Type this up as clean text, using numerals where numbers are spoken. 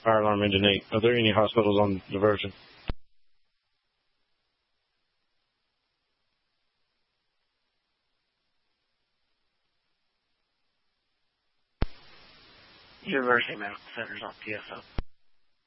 Fire alarm engine 8. Are there any hospitals on diversion? University Medical Center's on PSO.